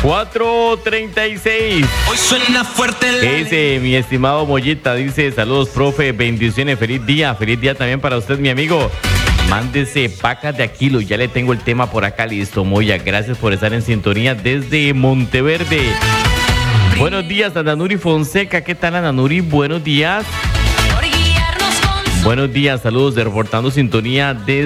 4:36. Hoy suena fuerte Ese, mi estimado Mollita, dice: saludos, profe, bendiciones, feliz día también para usted, mi amigo. Mándese pacas de a kilo, ya le tengo el tema por acá listo, Moya. Gracias por estar en sintonía desde Monteverde. Buenos días, Ana Nuri Fonseca. ¿Qué tal, Ana Nuri? Buenos días. Buenos días, saludos de reportando sintonía desde